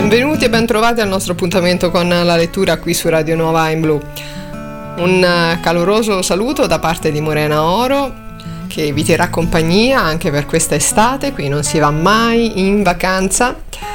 Benvenuti e bentrovati al nostro appuntamento con la lettura qui su Radio Nuova in Blu. Un caloroso saluto da parte di Morena Oro, che vi terrà compagnia anche per questa estate. Qui non si va mai in vacanza.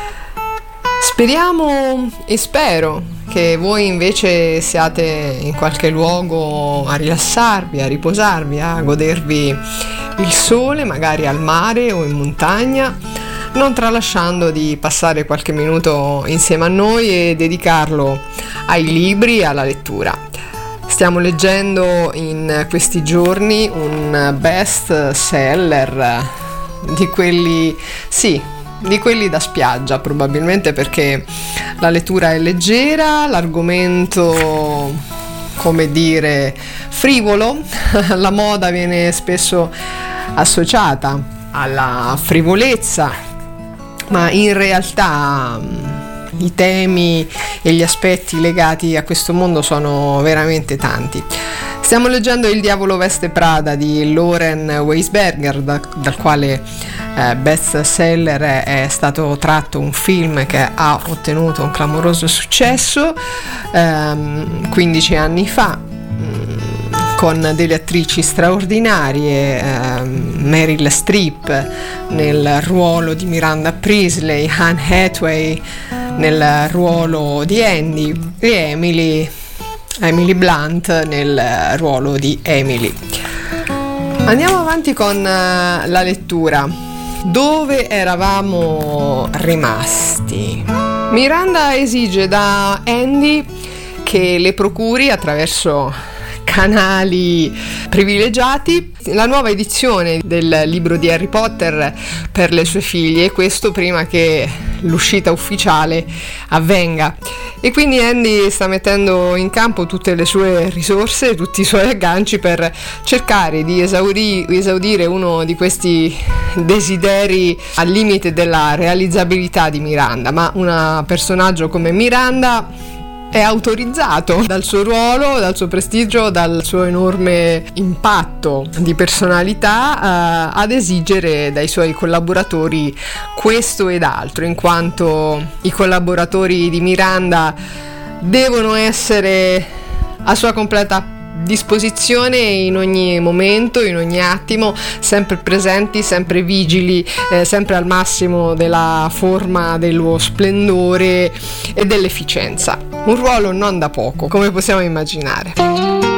Speriamo e spero che voi invece siate in qualche luogo a rilassarvi, a riposarvi, a godervi il sole, magari al mare o in montagna, non tralasciando di passare qualche minuto insieme a noi e dedicarlo ai libri e alla lettura. Stiamo leggendo in questi giorni un best seller di quelli, di quelli da spiaggia, probabilmente perché la lettura è leggera, l'argomento, come dire, frivolo. La moda viene spesso associata alla frivolezza, ma in realtà i temi e gli aspetti legati a questo mondo sono veramente tanti. Stiamo leggendo Il diavolo veste Prada di Loren Weisberger, dal quale best seller è stato tratto un film che ha ottenuto un clamoroso successo 15 anni fa, con delle attrici straordinarie, Meryl Streep nel ruolo di Miranda Priestley, Anne Hathaway nel ruolo di Andy e Emily Blunt nel ruolo di Emily. Andiamo avanti con la lettura. Dove eravamo rimasti? Miranda esige da Andy che le procuri attraverso canali privilegiati la nuova edizione del libro di Harry Potter per le sue figlie, questo prima che l'uscita ufficiale avvenga, e quindi Andy sta mettendo in campo tutte le sue risorse, tutti i suoi agganci per cercare di esaudire uno di questi desideri al limite della realizzabilità di Miranda. Ma un personaggio come Miranda è autorizzato dal suo ruolo, dal suo prestigio, dal suo enorme impatto di personalità ad esigere dai suoi collaboratori questo ed altro, in quanto i collaboratori di Miranda devono essere a sua completa disposizione in ogni momento, in ogni attimo, sempre presenti, sempre vigili, sempre al massimo della forma, dello splendore e dell'efficienza. Un ruolo non da poco, come possiamo immaginare.